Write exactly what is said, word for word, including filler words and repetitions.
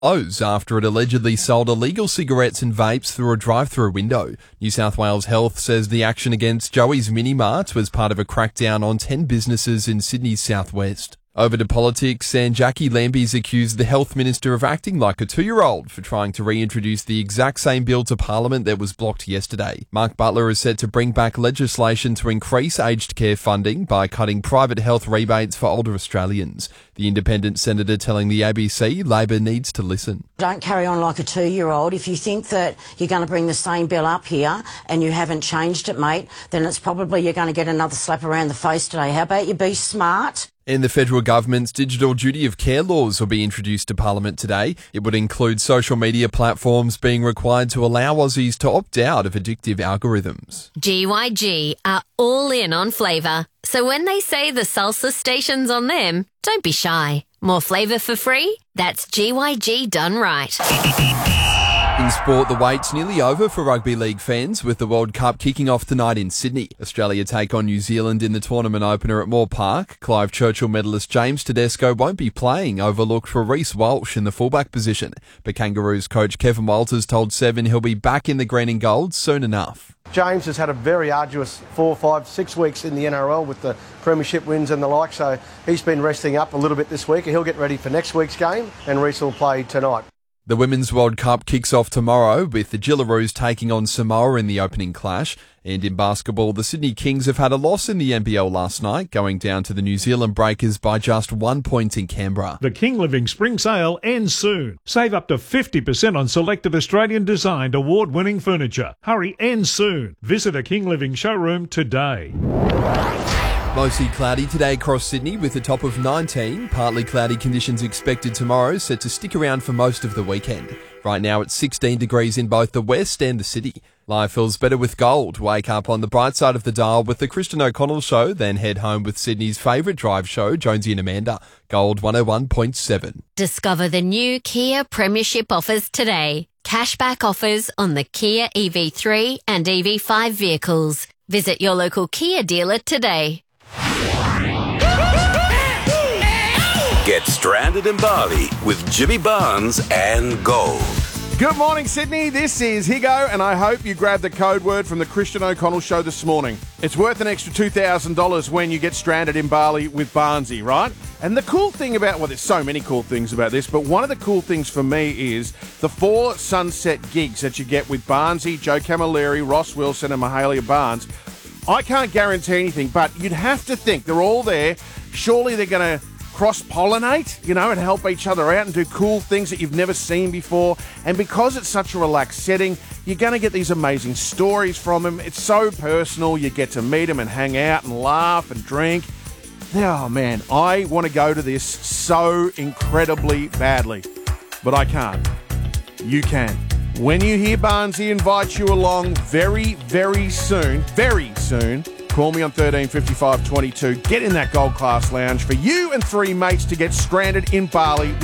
O's after it allegedly sold illegal cigarettes and vapes through a drive-through window. New South Wales Health says the action against Joey's Mini Mart was part of a crackdown on ten businesses in Sydney's southwest. Over to politics, and Jackie Lambie's accused the health minister of acting like a two-year-old for trying to reintroduce the exact same bill to Parliament that was blocked yesterday. Mark Butler is set to bring back legislation to increase aged care funding by cutting private health rebates for older Australians. The independent senator telling the A B C Labor needs to listen. Don't carry on like a two-year-old. If you think that you're going to bring the same bill up here and you haven't changed it, mate, then it's probably you're going to get another slap around the face today. How about you be smart? And the federal government's digital duty of care laws will be introduced to Parliament today. It would include social media platforms being required to allow Aussies to opt out of addictive algorithms. G Y G are all in on flavour. So when they say the salsa station's on them, don't be shy. More flavour for free? That's G Y G done right. In sport, the wait's nearly over for rugby league fans with the World Cup kicking off tonight in Sydney. Australia take on New Zealand in the tournament opener at Moore Park. Clive Churchill medalist James Tedesco won't be playing, overlooked for Reece Walsh in the fullback position. But Kangaroos coach Kevin Walters told Seven he'll be back in the green and gold soon enough. James has had a very arduous four, five, six weeks in the N R L with the premiership wins and the like, so he's been resting up a little bit this week. He'll get ready for next week's game, and Reece will play tonight. The Women's World Cup kicks off tomorrow with the Gillaroos taking on Samoa in the opening clash. And in basketball, the Sydney Kings have had a loss in the N B L last night, going down to the New Zealand Breakers by just one point in Canberra. The King Living Spring Sale ends soon. Save up to fifty percent on selected Australian-designed award-winning furniture. Hurry, ends soon. Visit a King Living showroom today. Mostly cloudy today across Sydney with a top of nineteen. Partly cloudy conditions expected tomorrow, set to stick around for most of the weekend. Right now it's sixteen degrees in both the west and the city. Life feels better with gold. Wake up on the bright side of the dial with the Christian O'Connell Show, then head home with Sydney's favourite drive show, Jonesy and Amanda. Gold one oh one point seven. Discover the new Kia Premiership offers today. Cashback offers on the Kia E V three and E V five vehicles. Visit your local Kia dealer today. Get stranded in Bali with Jimmy Barnes and Gold. Good morning, Sydney. This is Higo, and I hope you grabbed the code word from the Christian O'Connell Show this morning. It's worth an extra two thousand dollars when you get stranded in Bali with Barnesy, right? And the cool thing about, well, there's so many cool things about this, but one of the cool things for me is the four sunset gigs that you get with Barnesy, Joe Camilleri, Ross Wilson, and Mahalia Barnes. I can't guarantee anything, but you'd have to think they're all there. Surely they're going to cross-pollinate, you know, and help each other out and do cool things that you've never seen before. And because it's such a relaxed setting, you're going to get these amazing stories from them. It's so personal. You get to meet them and hang out and laugh and drink. Oh, man, I want to go to this so incredibly badly, but I can't. You can. When you hear Barnesy invite you along very, very soon, very soon, call me on thirteen fifty-five twenty-two. Get in that Gold Class Lounge for you and three mates to get stranded in Bali.